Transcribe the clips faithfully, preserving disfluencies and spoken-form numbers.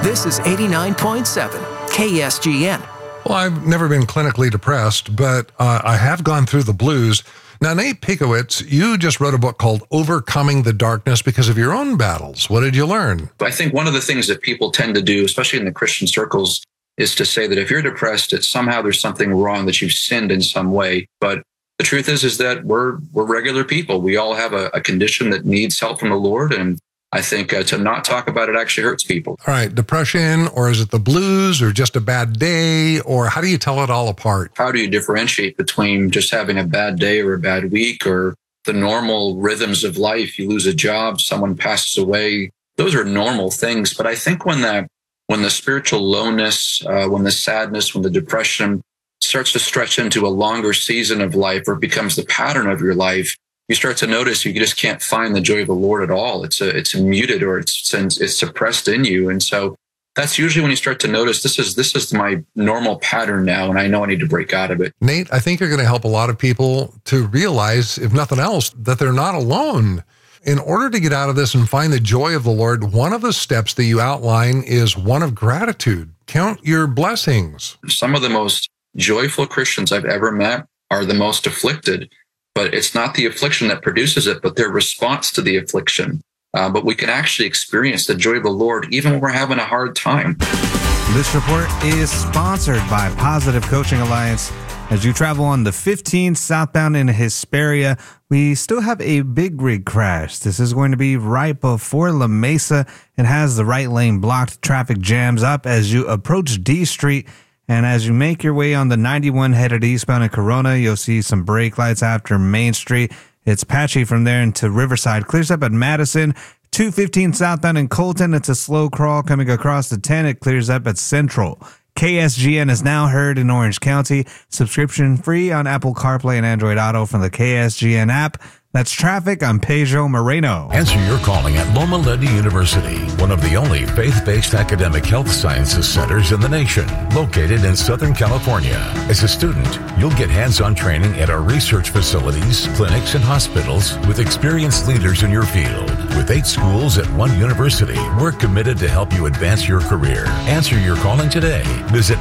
This is eighty-nine point seven K S G N. Well, I've never been clinically depressed, but uh, I have gone through the blues. Now, Nate Piekowicz, you just wrote a book called Overcoming the Darkness because of your own battles. What did you learn? I think one of the things that people tend to do, especially in the Christian circles, is to say that if you're depressed, it's somehow there's something wrong, that you've sinned in some way. But the truth is, is that we're we're regular people. We all have a, a condition that needs help from the Lord. And I think uh, to not talk about it actually hurts people. All right, depression, or is it the blues, or just a bad day, or how do you tell it all apart? How do you differentiate between just having a bad day or a bad week, or the normal rhythms of life? You lose a job, someone passes away. Those are normal things. But I think when that, when the spiritual lowness, uh, when the sadness, when the depression starts to stretch into a longer season of life, or becomes the pattern of your life, you start to notice you just can't find the joy of the Lord at all. It's a, it's muted, or it's it's suppressed in you. And so that's usually when you start to notice this is this is my normal pattern now, and I know I need to break out of it. Nate, I think you're going to help a lot of people to realize, if nothing else, that they're not alone. In order to get out of this and find the joy of the Lord, one of the steps that you outline is one of gratitude. Count your blessings. Some of the most joyful Christians I've ever met are the most afflicted. But it's not the affliction that produces it, but their response to the affliction. Uh, but we can actually experience the joy of the Lord even when we're having a hard time. This report is sponsored by Positive Coaching Alliance. As you travel on the fifteen southbound in Hesperia, we still have a big rig crash. This is going to be right before La Mesa and has the right lane blocked. Traffic jams up as you approach D Street. And as you make your way on the ninety-one headed eastbound in Corona, you'll see some brake lights after Main Street. It's patchy from there into Riverside. Clears up at Madison. two fifteen southbound in Colton. It's a slow crawl coming across the ten. It clears up at Central. K S G N is now heard in Orange County. Subscription free on Apple CarPlay and Android Auto from the K S G N app. That's traffic. I'm Pedro Moreno. Answer your calling at Loma Linda University, one of the only faith-based academic health sciences centers in the nation, located in Southern California. As a student, you'll get hands-on training at our research facilities, clinics, and hospitals with experienced leaders in your field. With eight schools at one university, we're committed to help you advance your career. Answer your calling today. Visit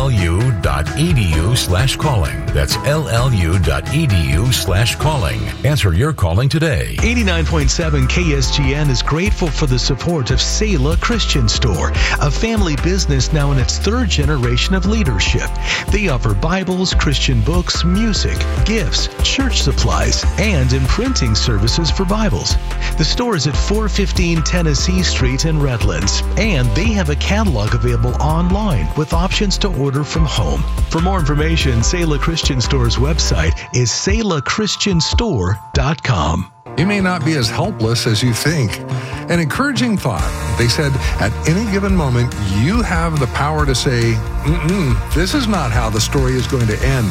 llu.edu slash calling. That's llu.edu slash calling. Answer your calling today. eighty-nine point seven K S G N is grateful for the support of Selah Christian Store, a family business now in its third generation of leadership. They offer Bibles, Christian books, music, gifts, church supplies, and imprinting services for Bibles. The store is at four fifteen Tennessee Street in Redlands, and they have a catalog available online with options to order from home. For more information, Selah Christian Store's website is selah christian store dot com. You may not be as helpless as you think. An encouraging thought. They said, at any given moment, you have the power to say, Mm-mm, this is not how the story is going to end.